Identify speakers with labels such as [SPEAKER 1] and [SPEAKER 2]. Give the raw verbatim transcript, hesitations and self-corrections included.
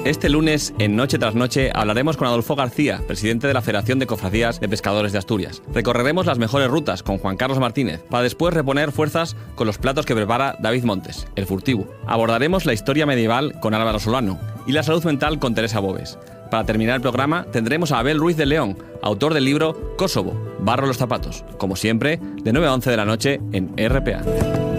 [SPEAKER 1] Este lunes, en Noche tras Noche, hablaremos con Adolfo García, presidente de la Federación de Cofradías de Pescadores de Asturias. Recorreremos las mejores rutas con Juan Carlos Martínez, para después reponer fuerzas con los platos que prepara David Montes, el furtivo. Abordaremos la historia medieval con Álvaro Solano y la salud mental con Teresa Bobes. Para terminar el programa, tendremos a Abel Ruiz de León, autor del libro Kosovo, Barro los zapatos. Como siempre, de nueve a once de la noche en R P A.